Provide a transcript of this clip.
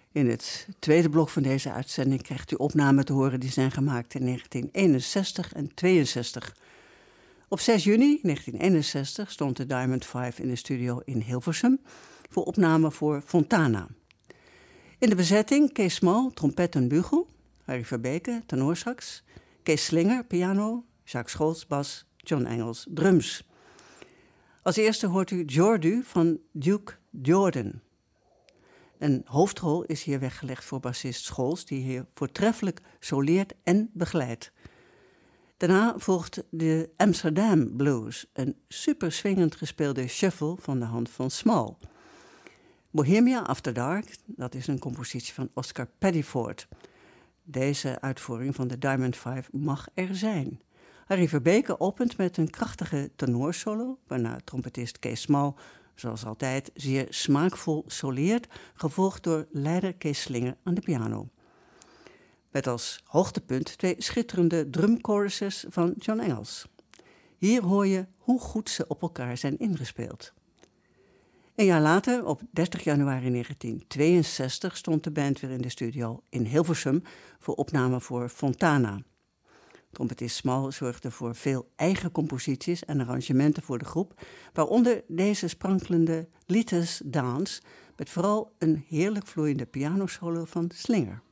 In het tweede blok van deze uitzending krijgt u opnamen te horen die zijn gemaakt in 1961 en 62. Op 6 juni 1961 stond de Diamond Five in de studio in Hilversum voor opname voor Fontana. In de bezetting Kees Small, trompet en bugel, Harry Verbeke, tenorsax, Kees Slinger, piano, Jacques Scholz, bas, John Engels, drums. Als eerste hoort u Jordu van Duke Jordan. Een hoofdrol is hier weggelegd voor bassist Scholz, die hier voortreffelijk soleert en begeleidt. Daarna volgt de Amsterdam Blues, een super swingend gespeelde shuffle van de hand van Small. Bohemia After Dark, dat is een compositie van Oscar Pettiford. Deze uitvoering van de Diamond Five mag er zijn. Harry Verbeke opent met een krachtige tenorsolo, waarna trompetist Kees Small, zoals altijd, zeer smaakvol soleert, gevolgd door leider Kees Slinger aan de piano. Met als hoogtepunt 2 schitterende drumchoruses van John Engels. Hier hoor je hoe goed ze op elkaar zijn ingespeeld. Een jaar later, op 30 januari 1962, stond de band weer in de studio in Hilversum voor opname voor Fontana. Trompetist Small zorgde voor veel eigen composities en arrangementen voor de groep, waaronder deze sprankelende Litas Dance, met vooral een heerlijk vloeiende pianosolo van Slinger.